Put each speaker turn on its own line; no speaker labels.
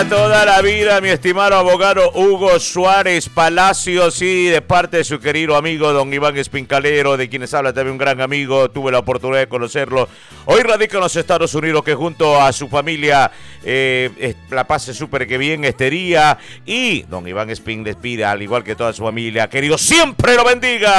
Toda la vida, mi estimado abogado Hugo Suárez Palacios, y de parte de su querido amigo don Iván Espincalero, de quienes habla también un gran amigo, tuve la oportunidad de conocerlo. Hoy radica en los Estados Unidos, que junto a su familia la pase súper que bien este día. Y don Iván Espín les pide, al igual que toda su familia, que Dios siempre lo bendiga.